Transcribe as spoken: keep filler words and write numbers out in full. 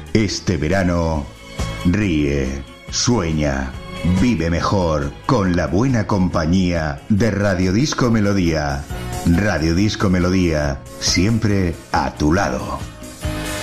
Este verano, ríe, sueña, vive mejor con la buena compañía de Radio Disco Melodía. Radio Disco Melodía, siempre a tu lado.